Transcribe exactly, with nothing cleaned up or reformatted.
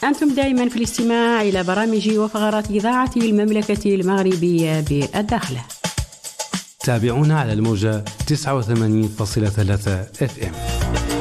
أنتم دائما في الاستماع إلى برامج وفقرات إذاعة المملكة المغربية بالداخل. تابعونا على الموجة تسعة وثمانين فاصلة ثلاثة إف إم.